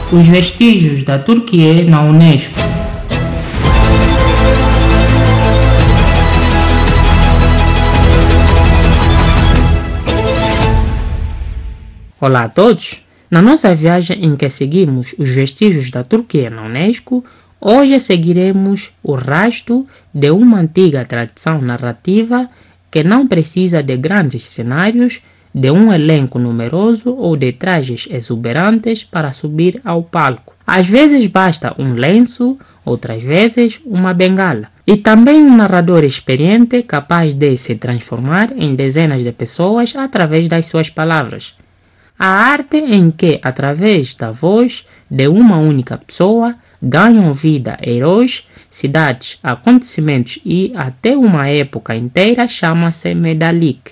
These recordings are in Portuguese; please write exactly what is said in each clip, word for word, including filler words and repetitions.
Os vestígios da Turquia na Unesco. Olá a todos! Na nossa viagem em que seguimos os vestígios da Turquia na Unesco, hoje seguiremos o rastro de uma antiga tradição narrativa que não precisa de grandes cenários, de um elenco numeroso ou de trajes exuberantes para subir ao palco. Às vezes basta um lenço, outras vezes uma bengala. E também um narrador experiente capaz de se transformar em dezenas de pessoas através das suas palavras. A arte em que, através da voz de uma única pessoa, ganham vida heróis, cidades, acontecimentos e até uma época inteira chama-se Medalik.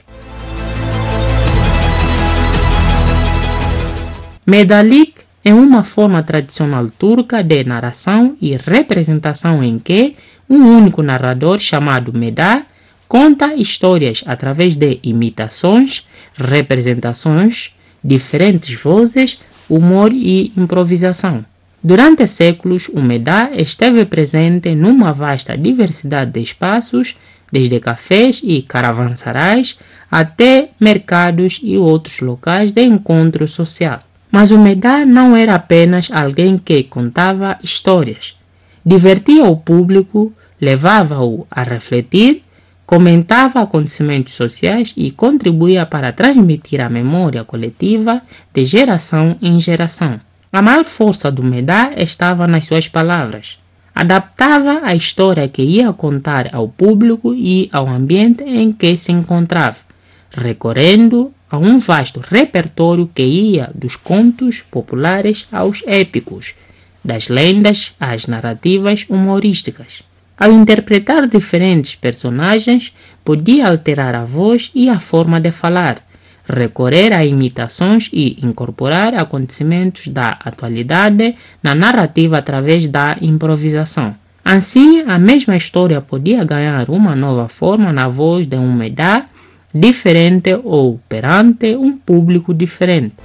Medalik é uma forma tradicional turca de narração e representação em que um único narrador chamado Medar conta histórias através de imitações, representações, diferentes vozes, humor e improvisação. Durante séculos, o Medar esteve presente numa vasta diversidade de espaços, desde cafés e caravansarais até mercados e outros locais de encontro social. Mas o Medar não era apenas alguém que contava histórias. Divertia o público, levava-o a refletir, comentava acontecimentos sociais e contribuía para transmitir a memória coletiva de geração em geração. A maior força do Medar estava nas suas palavras. Adaptava a história que ia contar ao público e ao ambiente em que se encontrava, recorrendo a um vasto repertório que ia dos contos populares aos épicos, das lendas às narrativas humorísticas. Ao interpretar diferentes personagens, podia alterar a voz e a forma de falar, recorrer a imitações e incorporar acontecimentos da atualidade na narrativa através da improvisação. Assim, a mesma história podia ganhar uma nova forma na voz de um Medar diferente ou perante um público diferente.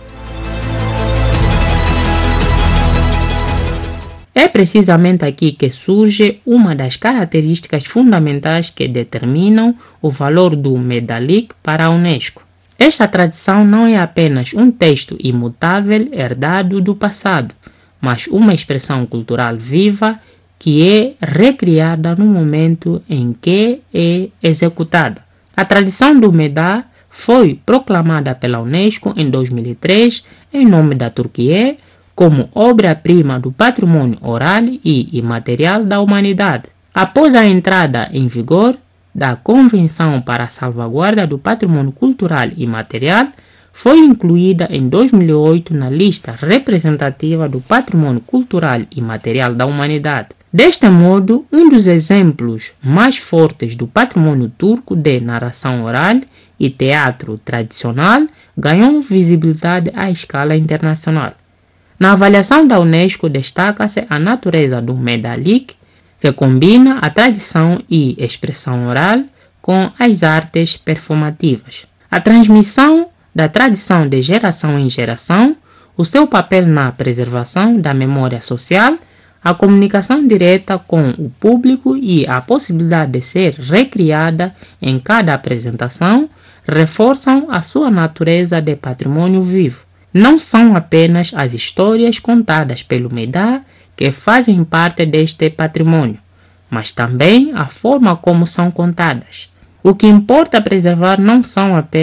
É precisamente aqui que surge uma das características fundamentais que determinam o valor do Medalik para a Unesco. Esta tradição não é apenas um texto imutável herdado do passado, mas uma expressão cultural viva que é recriada no momento em que é executada. A tradição do Medar foi proclamada pela Unesco em dois mil e três em nome da Turquia como obra-prima do patrimônio oral e imaterial da humanidade. Após a entrada em vigor da Convenção para a Salvaguarda do Patrimônio Cultural e Material, foi incluída em dois mil e oito na lista representativa do Patrimônio Cultural e Material da Humanidade. Deste modo, um dos exemplos mais fortes do patrimônio turco de narração oral e teatro tradicional ganhou visibilidade à escala internacional. Na avaliação da Unesco destaca-se a natureza do Medalik, que combina a tradição e expressão oral com as artes performativas. A transmissão da tradição de geração em geração, o seu papel na preservação da memória social, a comunicação direta com o público e a possibilidade de ser recriada em cada apresentação reforçam a sua natureza de patrimônio vivo. Não são apenas as histórias contadas pelo Medar que fazem parte deste patrimônio, mas também a forma como são contadas. O que importa preservar não são apenas